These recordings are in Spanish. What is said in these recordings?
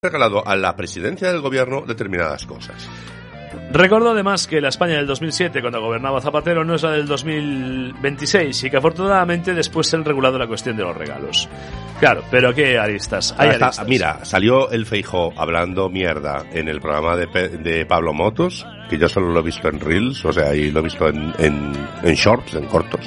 regalado a la presidencia del gobierno determinadas cosas. Recordó además que la España del 2007, cuando gobernaba Zapatero, no es la del 2026 y que afortunadamente después se han regulado la cuestión de los regalos. Claro, pero ¿qué aristas? Hay aristas. Mira, salió el Feijóo hablando mierda en el programa de Pablo Motos, que yo solo lo he visto en Reels, o sea, y lo he visto en shorts, en cortos.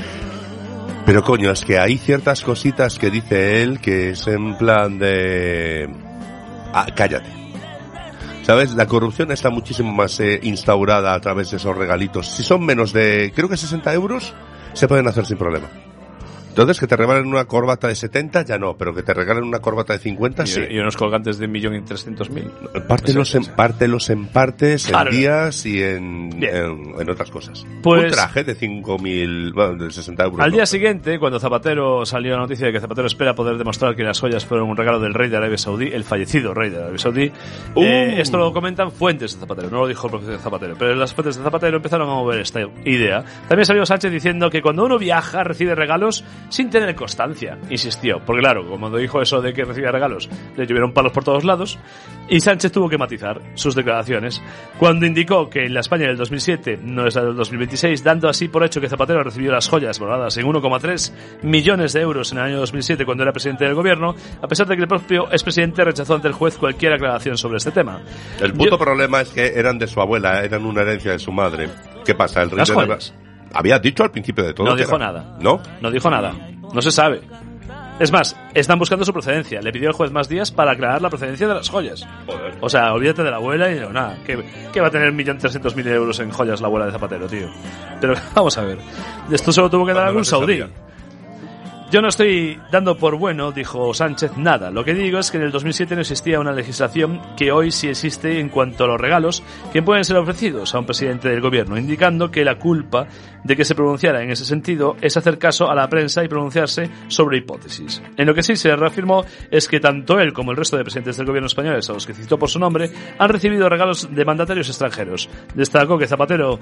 Pero coño, es que hay ciertas cositas que dice él que es en plan de... cállate. ¿Sabes? La corrupción está muchísimo más instaurada a través de esos regalitos. Si son menos de, creo que 60 euros, se pueden hacer sin problema. Entonces, que te regalen una corbata de 70, ya no, pero que te regalen una corbata de 50, sí. Y unos colgantes de 1.300.000. Pártelos en partes, claro, en días y en otras cosas. Pues, un traje de 5.000, bueno, de 60 euros. Al día siguiente, cuando Zapatero salió la noticia de que Zapatero espera poder demostrar que las joyas fueron un regalo del rey de Arabia Saudí, el fallecido rey de Arabia Saudí, esto lo comentan fuentes de Zapatero, no lo dijo el propio Zapatero, pero las fuentes de Zapatero empezaron a mover esta idea. También salió Sánchez diciendo que cuando uno viaja recibe regalos sin tener constancia, insistió, porque claro, como dijo eso de que recibía regalos, le llovieron palos por todos lados, y Sánchez tuvo que matizar sus declaraciones cuando indicó que la España del 2007 no es la del 2026, dando así por hecho que Zapatero recibió las joyas valoradas en 1,3 millones de euros en el año 2007 cuando era presidente del gobierno, a pesar de que el propio expresidente rechazó ante el juez cualquier aclaración sobre este tema. El puto problema es que eran de su abuela, eran una herencia de su madre. ¿Qué pasa? El rey las joyas. Había dicho al principio de todo. No dijo nada. ¿No? No dijo nada. No se sabe. Es más, están buscando su procedencia. Le pidió el juez más días para aclarar la procedencia de las joyas. Joder. O sea, olvídate de la abuela y no, nada. ¿Qué va a tener 1.300.000 euros en joyas la abuela de Zapatero, tío? Pero vamos a ver. De esto solo tuvo que dar algún saudí. Yo no estoy dando por bueno, dijo Sánchez, nada. Lo que digo es que en el 2007 no existía una legislación que hoy sí existe en cuanto a los regalos que pueden ser ofrecidos a un presidente del gobierno, indicando que la culpa de que se pronunciara en ese sentido es hacer caso a la prensa y pronunciarse sobre hipótesis. En lo que sí se reafirmó es que tanto él como el resto de presidentes del gobierno españoles, a los que citó por su nombre, han recibido regalos de mandatarios extranjeros. Destacó que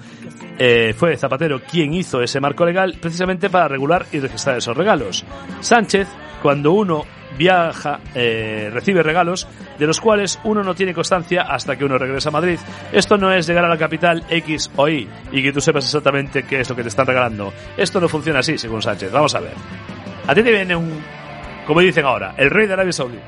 fue Zapatero quien hizo ese marco legal precisamente para regular y registrar esos regalos. Sánchez, cuando uno viaja, recibe regalos de los cuales uno no tiene constancia hasta que uno regresa a Madrid. Esto no es llegar a la capital X o Y y que tú sepas exactamente qué es lo que te están regalando. Esto no funciona así, según Sánchez. Vamos a ver. A ti te viene como dicen ahora, el rey de Arabia Saudí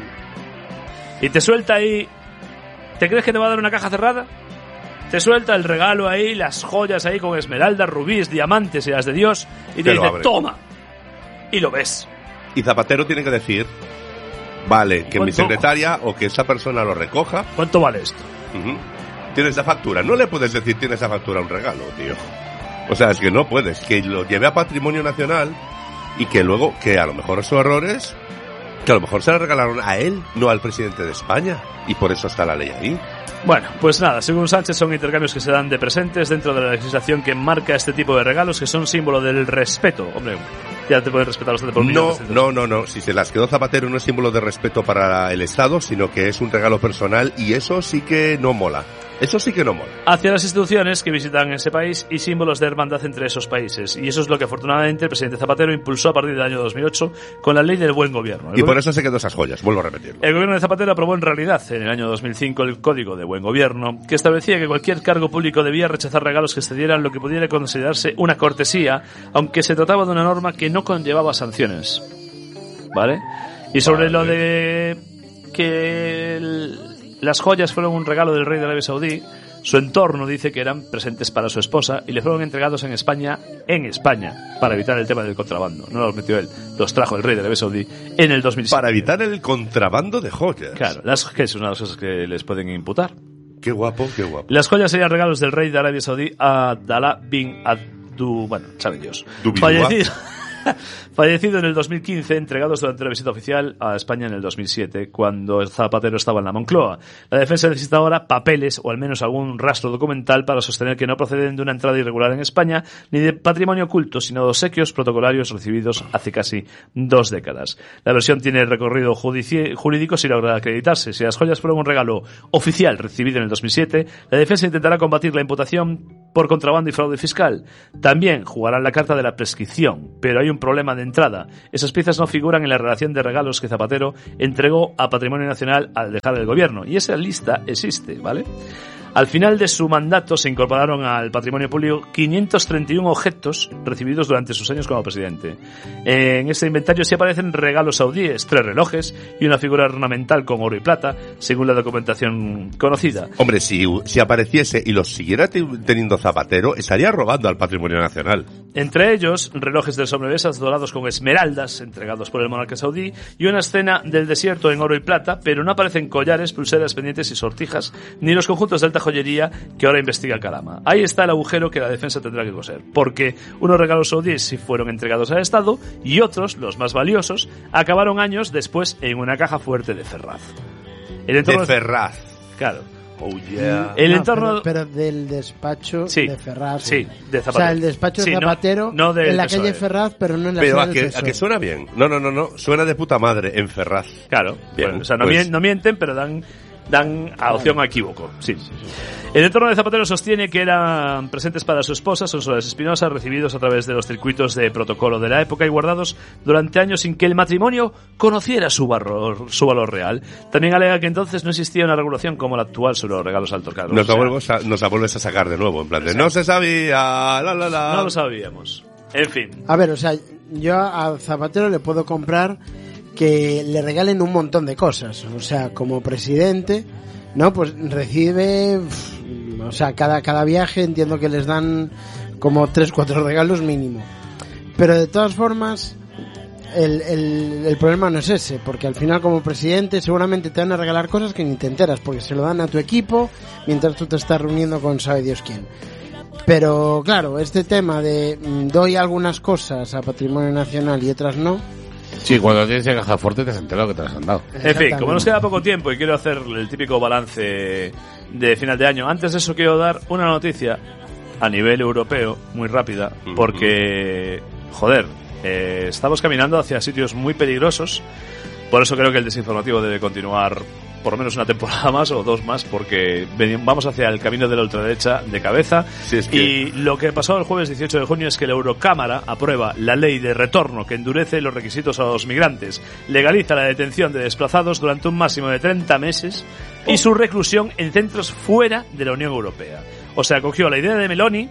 y te suelta ahí. ¿Te crees que te va a dar una caja cerrada? Te suelta el regalo ahí, las joyas ahí con esmeraldas, rubíes, diamantes y las de Dios y te dice, toma. Y lo ves. Y Zapatero tiene que decir, vale, que mi secretaria o que esa persona lo recoja. ¿Cuánto vale esto? Tienes la factura. No le puedes decir tienes la factura a un regalo, tío. O sea, es que no puedes. Que lo lleve a Patrimonio Nacional y que luego, que a lo mejor son errores, que a lo mejor se la regalaron a él, no al presidente de España. Y por eso está la ley ahí. Bueno, pues nada, según Sánchez son intercambios que se dan de presentes dentro de la legislación que marca este tipo de regalos que son símbolo del respeto. Hombre, ya te pueden respetar bastante por mí. No. Si se las quedó Zapatero no es símbolo de respeto para el Estado, sino que es un regalo personal y eso sí que no mola. Eso sí que no mola. Hacia las instituciones que visitan ese país y símbolos de hermandad entre esos países. Y eso es lo que afortunadamente el presidente Zapatero impulsó a partir del año 2008 con la ley del buen gobierno. Y por eso se quedó esas joyas, vuelvo a repetirlo. El gobierno de Zapatero aprobó en realidad en el año 2005 el Código de Buen Gobierno, que establecía que cualquier cargo público debía rechazar regalos que excedieran lo que pudiera considerarse una cortesía, aunque se trataba de una norma que no conllevaba sanciones. ¿Vale? Y sobre lo de que las joyas fueron un regalo del rey de Arabia Saudí, su entorno dice que eran presentes para su esposa y le fueron entregados en España, para evitar el tema del contrabando. No los metió él, los trajo el rey de Arabia Saudí en el 2007. Para evitar el contrabando de joyas. Claro, que es una de las cosas que les pueden imputar. Qué guapo, qué guapo. Las joyas serían regalos del rey de Arabia Saudí a Abdallah bin Abdul, bueno, sabe Dios. Fallecido en el 2015, entregados durante una visita oficial a España en el 2007, cuando Zapatero estaba en la Moncloa. La defensa necesita ahora papeles, o al menos algún rastro documental, para sostener que no proceden de una entrada irregular en España, ni de patrimonio oculto, sino de obsequios protocolarios recibidos hace casi 2 décadas. La versión tiene recorrido jurídico si logra acreditarse. Si las joyas fueron un regalo oficial recibido en el 2007, la defensa intentará combatir la imputación por contrabando y fraude fiscal. También jugarán la carta de la prescripción, pero hay un problema de entrada. Esas piezas no figuran en la relación de regalos que Zapatero entregó a Patrimonio Nacional al dejar el gobierno. Y esa lista existe, ¿vale? Al final de su mandato se incorporaron al patrimonio público 531 objetos recibidos durante sus años como presidente. En este inventario sí aparecen regalos saudíes, 3 relojes y una figura ornamental con oro y plata, según la documentación conocida. Hombre, si apareciese y los siguiera teniendo Zapatero, estaría robando al patrimonio nacional. Entre ellos, relojes de sobremesas dorados con esmeraldas, entregados por el monarca saudí, y una escena del desierto en oro y plata, pero no aparecen collares, pulseras, pendientes y sortijas, ni los conjuntos de alta joyería que ahora investiga Kalama. Ahí está el agujero que la defensa tendrá que coser, porque unos regalos saudíes sí fueron entregados al Estado y otros, los más valiosos, acabaron años después en una caja fuerte de Ferraz. De Ferraz. Claro. Oh, yeah. El entorno... pero del despacho de Ferraz. Sí, de Zapatero. O sea, el despacho de Zapatero no en la calle Ferraz, pero no en la pero sede del PSOE. a que suena bien. No. Suena de puta madre en Ferraz. Claro. Bien, pues, o sea, no mienten, pero dan opción a equívoco. Sí. El entorno de Zapatero sostiene que eran presentes para su esposa Sonsoles Espinosa, recibidos a través de los circuitos de protocolo de la época y guardados durante años sin que el matrimonio conociera su valor real. También alega que entonces no existía una regulación como la actual sobre los regalos altos cargos. Nos la vuelves a sacar de nuevo, en plan de no se sabía, No lo sabíamos. En fin. A ver, o sea, yo a Zapatero le puedo comprar que le regalen un montón de cosas. O sea, como presidente, ¿no? Pues recibe, o sea, cada viaje entiendo que les dan como 3-4 regalos mínimo. Pero de todas formas, el problema no es ese, porque al final como presidente seguramente te van a regalar cosas que ni te enteras, porque se lo dan a tu equipo mientras tú te estás reuniendo con sabe Dios quién. Pero claro, este tema de doy algunas cosas a Patrimonio Nacional y otras no. Sí, cuando tienes en caja fuerte te has enterado que te las han dado. En fin, como nos queda poco tiempo y quiero hacer el típico balance de final de año, antes de eso quiero dar una noticia a nivel europeo, muy rápida, porque, joder, estamos caminando hacia sitios muy peligrosos, por eso creo que el desinformativo debe continuar por lo menos una temporada más o 2 más, porque vamos hacia el camino de la ultraderecha de cabeza. Sí, es que... Y lo que pasó el jueves 18 de junio es que la Eurocámara aprueba la ley de retorno que endurece los requisitos a los migrantes, legaliza la detención de desplazados durante un máximo de 30 meses y su reclusión en centros fuera de la Unión Europea. O sea, cogió la idea de Meloni,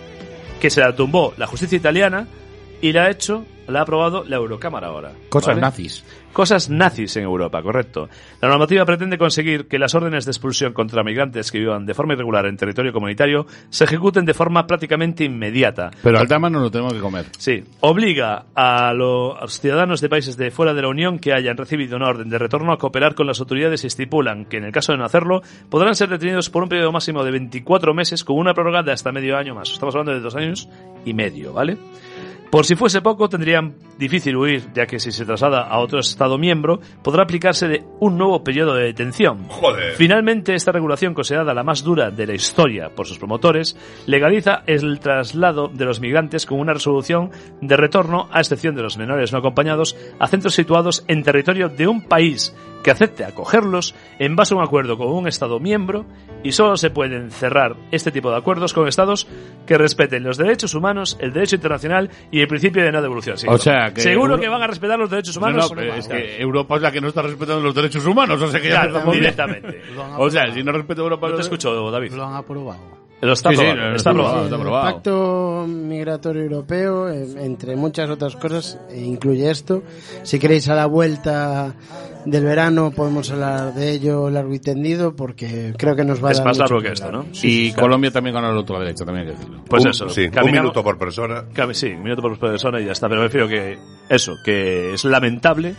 que se la tumbó la justicia italiana, y la ha aprobado la Eurocámara ahora. Cosas ¿vale? nazis. Cosas nazis en Europa, correcto. La normativa pretende conseguir que las órdenes de expulsión contra migrantes que vivan de forma irregular en territorio comunitario se ejecuten de forma prácticamente inmediata. Pero al tema no lo tenemos que comer. Sí. Obliga a los ciudadanos de países de fuera de la Unión que hayan recibido una orden de retorno a cooperar con las autoridades y estipulan que en el caso de no hacerlo podrán ser detenidos por un periodo máximo de 24 meses con una prórroga de hasta medio año más. Estamos hablando de 2 años y medio, ¿vale? Por si fuese poco, tendrían difícil huir, ya que si se traslada a otro Estado miembro, podrá aplicarse de un nuevo periodo de detención. Joder. Finalmente, esta regulación, considerada la más dura de la historia por sus promotores, legaliza el traslado de los migrantes con una resolución de retorno, a excepción de los menores no acompañados, a centros situados en territorio de un país que acepte acogerlos en base a un acuerdo con un Estado miembro, y solo se pueden cerrar este tipo de acuerdos con Estados que respeten los derechos humanos, el derecho internacional y el principio de no devolución. Sí, o sea, que seguro que van a respetar los derechos humanos. No, pero es que Europa es la que no está respetando los derechos humanos, o sea que ya claro, directamente. O sea, si no respeta Europa... No te escucho, David. Lo han aprobado. Está aprobado. Está aprobado. El Pacto Migratorio Europeo, entre muchas otras cosas, incluye esto. Si queréis a la vuelta del verano podemos hablar de ello largo y tendido, porque creo que nos va a dar más largo mucho que esto, ¿no? Sí, claro. Colombia también gana la ultraderecha, también hay que decirlo. Pues eso. Sí, un minuto por persona. Sí, un minuto por persona y ya está. Pero me refiero que eso, que es lamentable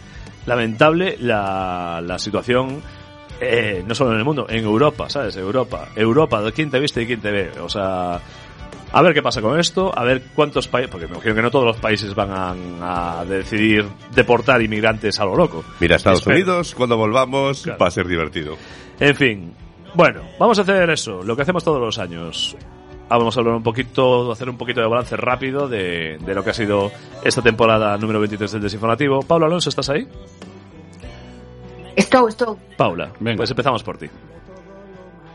la situación, no solo en el mundo, en Europa, ¿sabes? Europa, ¿de quién te viste y quién te ve? O sea, a ver qué pasa con esto, a ver cuántos países, porque me imagino que no todos los países van a decidir deportar inmigrantes a lo loco. Mira, Estados Unidos, cuando volvamos, claro, va a ser divertido. En fin, bueno, vamos a hacer eso, lo que hacemos todos los años. Vamos a hablar hacer un poquito de balance rápido de lo que ha sido esta temporada número 23 del Desinformativo. Pablo Alonso, ¿estás ahí? Estoy. Paula, venga, pues empezamos por ti.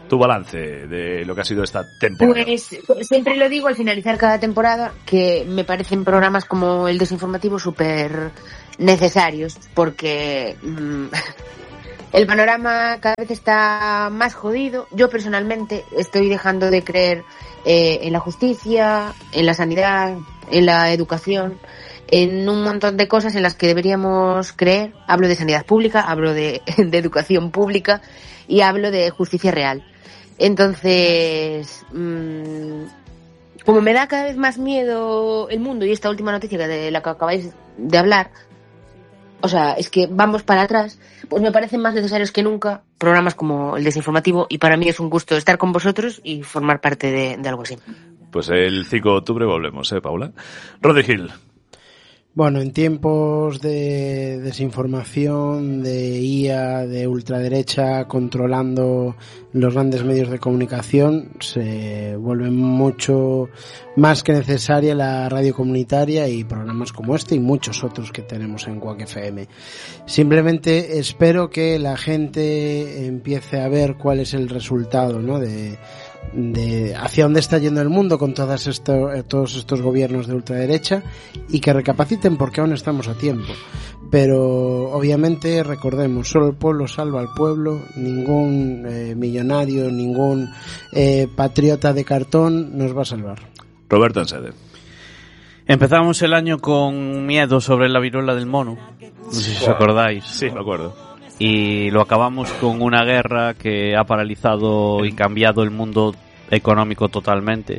tu balance de lo que ha sido esta temporada. Pues siempre lo digo al finalizar cada temporada, que me parecen programas como el Desinformativo súper necesarios, porque el panorama cada vez está más jodido. Yo personalmente estoy dejando de creer en la justicia, en la sanidad, en la educación, en un montón de cosas en las que deberíamos creer. Hablo de sanidad pública, hablo de educación pública y hablo de justicia real. Entonces, como me da cada vez más miedo el mundo y esta última noticia de la que acabáis de hablar, o sea, es que vamos para atrás, pues me parecen más necesarios que nunca programas como el Desinformativo, y para mí es un gusto estar con vosotros y formar parte de algo así. Pues el 5 de octubre volvemos, Paula. Roddy Hill. Bueno, en tiempos de desinformación, de IA, de ultraderecha controlando los grandes medios de comunicación, se vuelve mucho más que necesaria la radio comunitaria y programas como este y muchos otros que tenemos en Quack FM. Simplemente espero que la gente empiece a ver cuál es el resultado, ¿no?, de hacia dónde está yendo el mundo con todos estos gobiernos de ultraderecha, y que recapaciten, porque aún estamos a tiempo. Pero obviamente recordemos, solo el pueblo salva al pueblo, ningún millonario, ningún patriota de cartón nos va a salvar. Roberto Ensede. Empezamos el año con miedo sobre la viruela del mono, no sé si os acordáis. Sí, me acuerdo. Y lo acabamos con una guerra que ha paralizado y cambiado el mundo económico totalmente.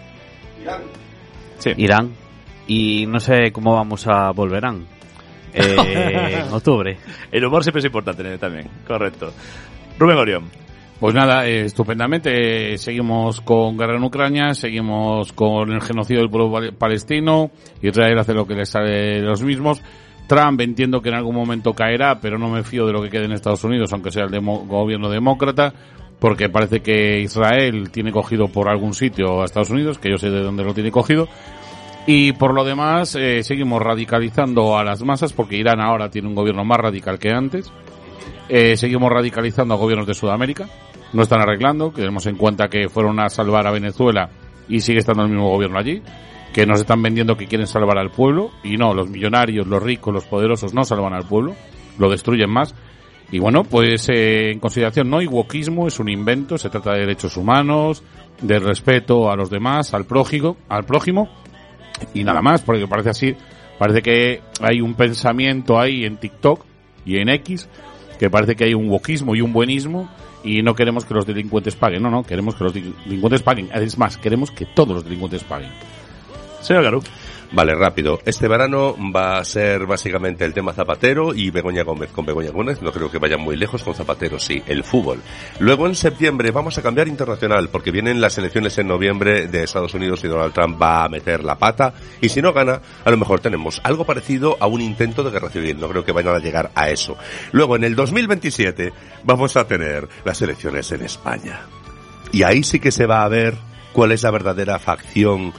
Irán. Y no sé cómo vamos a volverán en octubre. El humor siempre es importante también, correcto. Rubén Orión. Pues nada, estupendamente. Seguimos con guerra en Ucrania, seguimos con el genocidio del pueblo palestino. Israel hace lo que le sale de los mismos. Trump entiendo que en algún momento caerá, pero no me fío de lo que quede en Estados Unidos, aunque sea el gobierno demócrata, porque parece que Israel tiene cogido por algún sitio a Estados Unidos, que yo sé de dónde lo tiene cogido. Y por lo demás, seguimos radicalizando a las masas, porque Irán ahora tiene un gobierno más radical que antes. Seguimos radicalizando a gobiernos de Sudamérica. No están arreglando, tenemos en cuenta que fueron a salvar a Venezuela y sigue estando el mismo gobierno allí, que nos están vendiendo que quieren salvar al pueblo, y no, los millonarios, los ricos, los poderosos no salvan al pueblo, lo destruyen más. Y bueno, pues en consideración, no hay wokismo, es un invento, se trata de derechos humanos, de respeto a los demás, al prójimo, y nada más, porque parece que hay un pensamiento ahí en TikTok y en X, que parece que hay un wokismo y un buenismo, y no queremos que los delincuentes paguen, no, queremos que los delincuentes paguen, es más, queremos que todos los delincuentes paguen. Señor Garú. Vale, rápido. Este verano va a ser básicamente el tema Zapatero y Begoña Gómez. Con Begoña Gómez no creo que vayan muy lejos, con Zapatero sí, el fútbol. Luego en septiembre vamos a cambiar internacional, porque vienen las elecciones en noviembre de Estados Unidos y Donald Trump va a meter la pata, y si no gana, a lo mejor tenemos algo parecido a un intento de guerra civil. No creo que vayan a llegar a eso. Luego en el 2027 vamos a tener las elecciones en España. Y ahí sí que se va a ver cuál es la verdadera facción,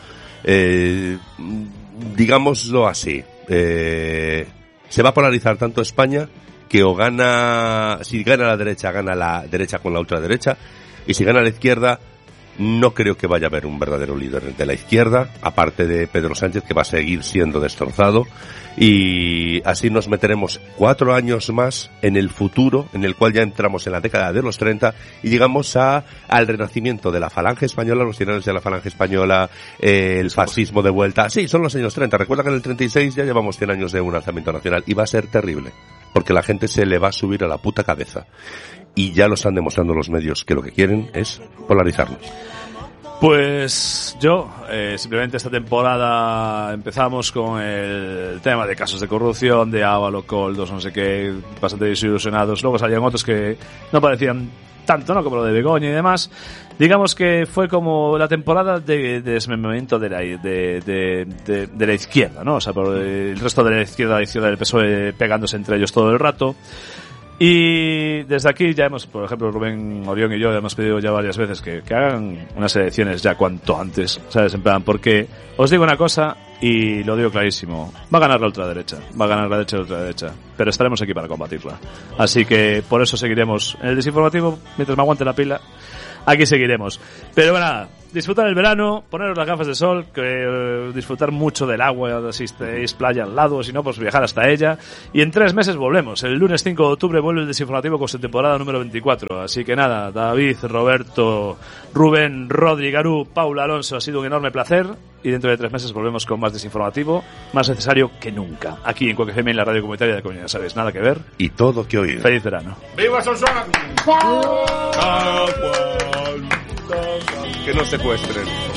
digámoslo así, se va a polarizar tanto España que o gana, si gana la derecha con la ultraderecha, y si gana la izquierda, no creo que vaya a haber un verdadero líder de la izquierda, aparte de Pedro Sánchez, que va a seguir siendo destrozado, y así nos meteremos 4 años más en el futuro, en el cual ya entramos en la década de los 30 y llegamos al renacimiento de la falange española, los finales de la falange española, el fascismo de vuelta. Sí, son los años 30. Recuerda que en el 36 ya llevamos 100 años de un alzamiento nacional y va a ser terrible, porque la gente se le va a subir a la puta cabeza. Y ya lo están demostrando los medios, que lo que quieren es polarizarnos. Pues yo, simplemente esta temporada empezamos con el tema de casos de corrupción, de Ávalo, Coldos, no sé qué, bastante desilusionados. Luego salían otros que no parecían tanto, ¿no?, como lo de Begoña y demás. Digamos que fue como la temporada de desmembramiento de la izquierda, ¿no? O sea, por el resto de la izquierda del PSOE pegándose entre ellos todo el rato. Y desde aquí ya hemos, por ejemplo, Rubén Orión y yo hemos pedido ya varias veces que hagan unas elecciones ya cuanto antes, ¿sabes? En plan, porque os digo una cosa, y lo digo clarísimo, va a ganar la ultraderecha, va a ganar la derecha y la ultraderecha, pero estaremos aquí para combatirla. Así que por eso seguiremos en el desinformativo, mientras me aguante la pila, aquí seguiremos. Pero bueno, disfrutar el verano, poneros las gafas de sol, que disfrutar mucho del agua, si tenéis playa al lado, si no, pues viajar hasta ella. Y en 3 meses volvemos. El lunes 5 de octubre vuelve el desinformativo con su temporada número 24. Así que nada, David, Roberto, Rubén, Rodri, Garú, Paula, Alonso, ha sido un enorme placer. Y dentro de 3 meses volvemos con más desinformativo, más necesario que nunca. Aquí en Quack FM, en la radio comunitaria de Comunidad, ¿sabes? Nada que ver. Y todo que oír. Feliz verano. ¡Viva Sonsona! Que no secuestren.